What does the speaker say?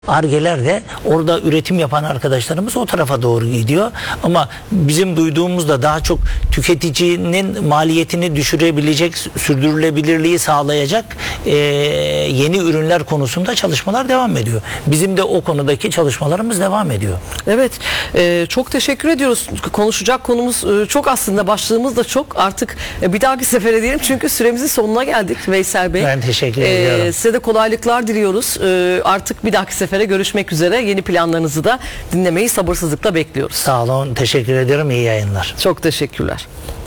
Ar-Ge'ler de orada üretim yapan arkadaşlarımız o tarafa doğru gidiyor. Ama bizim duyduğumuzda daha çok tüketicinin maliyetini düşürebilecek, sürdürülebilirliği sağlayacak yeni ürünler konusunda çalışmalar devam ediyor. Bizim de o konudaki çalışmalarımız devam ediyor. Evet, çok teşekkür ediyoruz. Konuşacak konumuz çok, aslında başlığımız da çok. Artık bir dahaki sefere diyelim, çünkü süremizin sonuna geldik Veysel Bey. Ben teşekkür ediyorum. Size de kolaylıklar diliyoruz. Artık bir dahaki sefere görüşmek üzere. Yeni planlarınızı da dinlemeyi sabırsızlıkla bekliyoruz. Sağ olun, teşekkür ederim. İyi yayınlar. Çok teşekkürler.